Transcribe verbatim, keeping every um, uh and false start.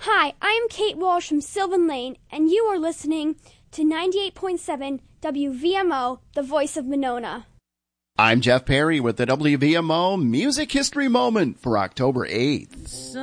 Hi, I am Kate Walsh from Sylvan Lane, and you are listening to ninety-eight point seven W V M O, the voice of Monona. I'm Jeff Perry with the W V M O Music History Moment for October eighth.